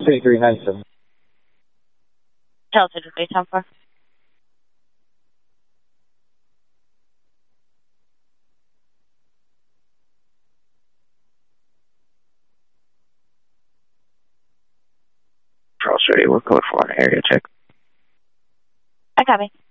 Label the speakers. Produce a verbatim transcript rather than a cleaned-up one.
Speaker 1: twenty-three ninety-seven.
Speaker 2: Delta to Baytown four.
Speaker 3: Charles City, we're code for an area check.
Speaker 2: I copy.